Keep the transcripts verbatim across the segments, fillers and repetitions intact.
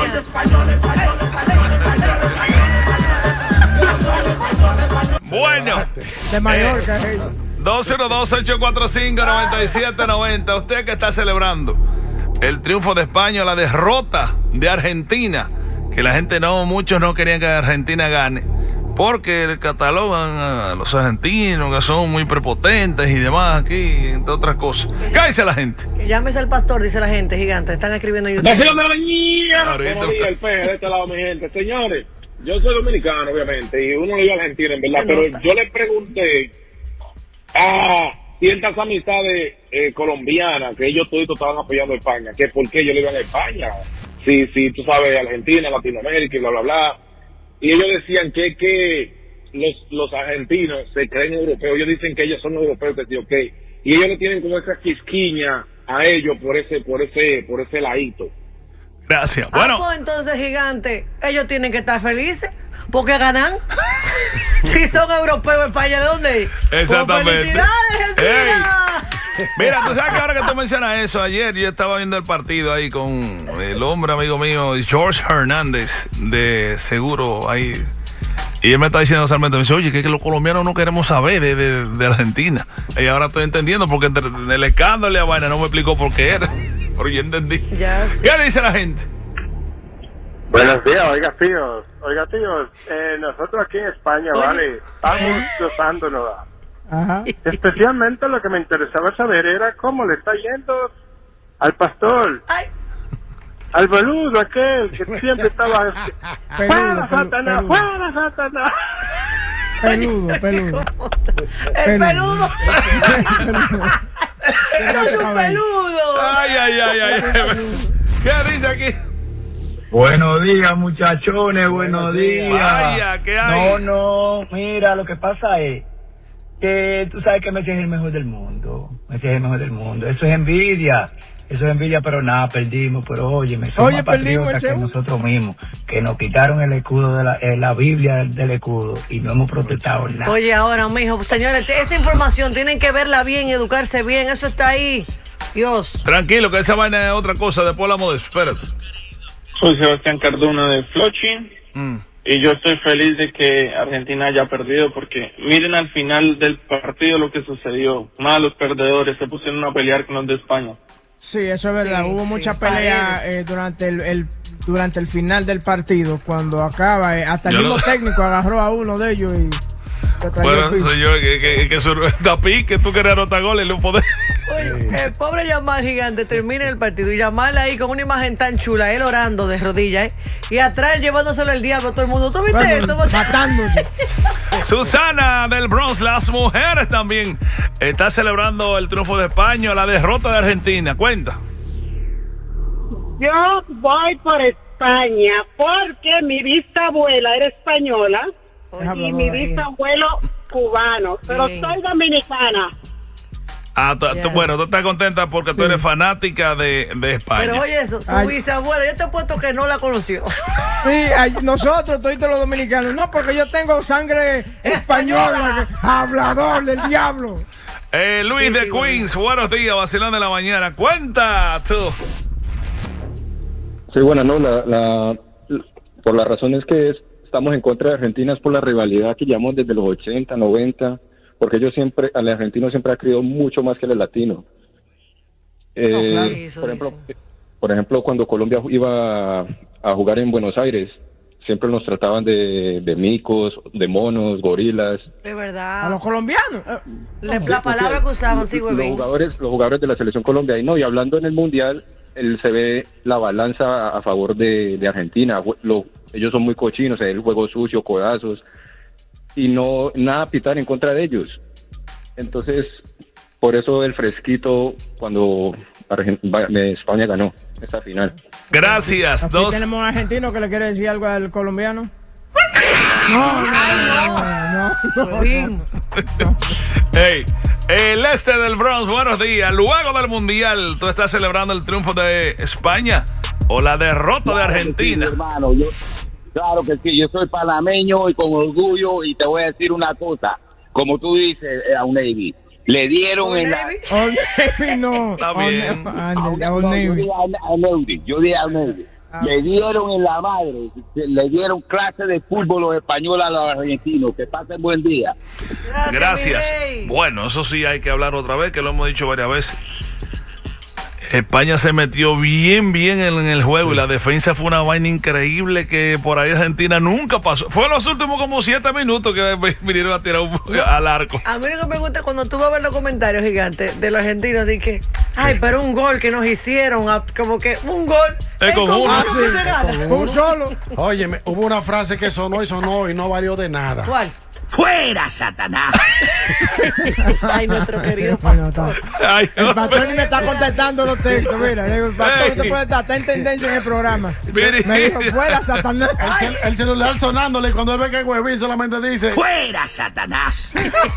Bueno, de Mallorca, eh, dos uno dos, ocho cuatro cinco, nueve siete nueve cero. Usted que está celebrando el triunfo de España, la derrota de Argentina, que la gente no, muchos no querían que Argentina gane, porque catalogan a los argentinos que son muy prepotentes y demás aquí, entre otras cosas. ¿Qué dice la gente? Que llámese al pastor, dice la gente, gigante. Están escribiendo en YouTube. Buenos días, el peje de este lado, mi gente. Señores, yo soy dominicano, obviamente, y uno le iba a Argentina, en verdad, pero yo le pregunté a ciertas amistades eh, colombianas que ellos todos estaban apoyando a España, que por qué ellos le iban a España, si, si tú sabes, Argentina, Latinoamérica y bla, bla, bla. Y ellos decían que, que los, los argentinos se creen europeos, ellos dicen que ellos son europeos, que sí, ok, y ellos le tienen como esa quisquiña a ellos por ese, por ese, por ese ladito. Gracias. Bueno. Ah, pues entonces, gigante, ellos tienen que estar felices porque ganan. Si son europeos, España, ¿de dónde? Exactamente. Pues ¡felicidades, Argentina! Ey. Mira, tú sabes que ahora que tú mencionas eso, ayer yo estaba viendo el partido ahí con el hombre amigo mío, George Hernández, de Seguro, ahí. Y él me está diciendo solamente, me dice, oye, que, que los colombianos no queremos saber de, de, de Argentina. Y ahora estoy entendiendo, porque entre, en el escándalo y la vaina no me explicó por qué era. Pero yo entendí. Ya sé. ¿Qué le dice la gente? Buenos días, oiga tíos, oiga tíos, eh, nosotros aquí en España, Oye. vale, estamos gozándonos. Ajá. Especialmente lo que me interesaba saber era cómo le está yendo al pastor, Ay. al boludo aquel que siempre estaba, Peludo, fuera pelu- Satanás, peludo. fuera Satanás. Peludo, peludo. El Peludo. peludo. Eso es un peludo. Ay, ay, ay, ay. ¿Qué dice aquí? Buenos días, muchachones, buenos días. Vaya, ¿qué hay? No, no, mira, lo que pasa es que tú sabes que Messi es el mejor del mundo. Messi es el mejor del mundo. Eso es envidia. Eso es envidia, pero nada, perdimos. Pero oye, me somos Oye, más perdimos patriotas el que segundo. nosotros mismos, que nos quitaron el escudo de la, eh, la Biblia del escudo y no hemos protestado nada. Oye, ahora, mijo, señores, esa información tienen que verla bien y educarse bien. Eso está ahí. Dios. Tranquilo, que esa vaina es otra cosa. Después hablamos de eso. Espérate. Soy Sebastián Cardona de Flushing Mm. y yo estoy feliz de que Argentina haya perdido porque miren al final del partido lo que sucedió. Malos perdedores se pusieron a pelear con los de España. Sí, eso es verdad. Sí, Hubo sí, mucha pelea paredes. eh, durante el, el durante el final del partido. Cuando acaba, eh, hasta el Yo mismo no- técnico agarró a uno de ellos y lo trayó Bueno, al piso. señor, que, que, que su Tapi, que tú querías anotar goles, le poder. Oye, el pobre Yamal gigante termina el partido y Yamal ahí con una imagen tan chula, él orando de rodillas, ¿eh? Y atrás llevándoselo el diablo a todo el mundo. ¿Tú viste Bueno, eso? matándose. Susana del Bronx, las mujeres también está celebrando el triunfo de España, la derrota de Argentina. Cuenta. Yo voy por España porque mi bisabuela era española y mi bisabuelo cubano, pero Bien. soy dominicana. Ah, tú- Ya. tú- bueno, tú estás contenta porque tú eres fanática de, de España. Pero oye eso, su Ay. bisabuela, yo te he puesto que no la conoció. Sí, ay, nosotros, todos los dominicanos, no, porque yo tengo sangre española, hablador del diablo. Eh, Luis Sí, de sí, Queens, buenos días, vacilón de la mañana. Cuenta tú. Sí, bueno, no, la, la, por las razones que es, estamos en contra de Argentina es por la rivalidad que llevamos desde los ochenta, noventa, porque ellos siempre, al argentino siempre ha creído mucho más que el latino. Eh, No, claro, eso por ejemplo, dicen. por ejemplo, cuando Colombia iba a jugar en Buenos Aires, siempre nos trataban de, de micos, de monos, gorilas. De A verdad. los colombianos. eh, Le- la palabra que usaban, sí, los huevín. jugadores, los jugadores de la selección Colombia, y no, y hablando en el mundial, él se ve la balanza a favor de, de Argentina. Lo- ellos son muy cochinos, el juego sucio, codazos, y no nada pitar en contra de ellos. Entonces, por eso el fresquito cuando Argen- va- España ganó esta final. Gracias. Aquí Dos. tenemos un argentino que le quiere decir algo al colombiano. No, no, no, no, no. Huevín. Hey, el este del Bronx, buenos días. Luego del Mundial, ¿tú estás celebrando el triunfo de España o la derrota de Argentina? Sí, hermano, yo, claro que sí, yo soy panameño y con orgullo, y te voy a decir una cosa, como tú dices, eh, a un Navy, le dieron Old en la... Navy. Old Navy no. Está Old bien. Na- a un- Old no, yo Navy. dije a, a Navy, yo dije a Navy. Le dieron en la madre, le dieron clase de fútbol los españoles a los argentinos. Que pasen buen día. Gracias. Gracias. Bueno, eso sí hay que hablar otra vez, que lo hemos dicho varias veces. España se metió bien, bien en, en el juego, sí. Y la defensa fue una vaina increíble que por ahí Argentina nunca pasó. Fue los últimos como siete minutos que vinieron a tirar un, al arco. A mí lo que me gusta cuando tú vas a ver los comentarios gigantes de los argentinos, de que, ay, pero un gol que nos hicieron, como que un gol. Es con uno. Ah, sí, que se gana. un solo. Oye, hubo una frase que sonó y sonó y no valió de nada. ¿Cuál? ¡Fuera, Satanás! Ay, nuestro querido pastor. Ay, El pastor ni me está contestando los textos. Mira, el pastor no te puede estar, está en tendencia en el programa. Mire. Me dijo, fuera, Satanás. El, cel- el celular sonándole y cuando él ve que Huevín solamente dice ¡Fuera, Satanás!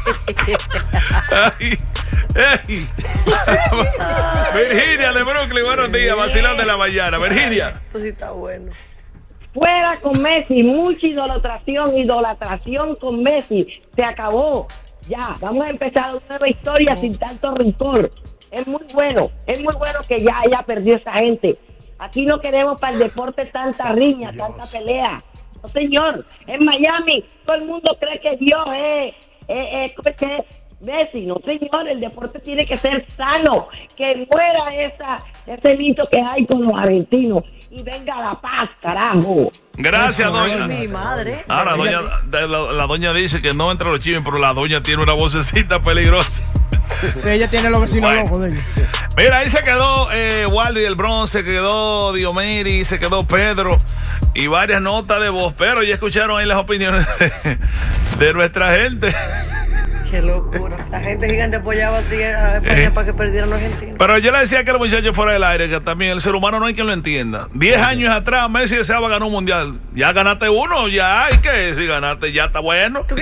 Ay, ey. Virginia de Brooklyn, buenos días, vacilón de la mañana. Virginia. Esto sí está bueno. Fuera con Messi, mucha idolatración, idolatración con Messi. Se acabó. Ya, vamos a empezar una nueva historia sin tanto rencor. Es muy bueno, es muy bueno que ya haya perdido esa gente. Aquí no queremos para el deporte tanta riña, Dios. Tanta pelea. No, señor, en Miami todo el mundo cree que Dios es, es, es, es Messi. No, señor, el deporte tiene que ser sano. Que muera esa, ese mito que hay con los argentinos. Y venga la paz, carajo. Gracias, doña. Mi madre. Ahora, doña, la, la doña dice que no entre los chismes, pero la doña tiene una vocecita peligrosa. Sí, ella tiene los vecinos Bueno. locos de ella. Mira, ahí se quedó eh, Waldo y el Bronx, se quedó Diomiri, se quedó Pedro y varias notas de voz, pero ya escucharon ahí las opiniones de, de nuestra gente. Qué locura. La gente gigante apoyaba así a España Eh. para que perdieran los argentinos. Pero yo le decía que el muchacho fuera del aire, que también el ser humano no hay quien lo entienda. Diez años atrás Messi deseaba ganar un mundial. Ya ganaste uno, ya hay que si ganaste, ya está bueno.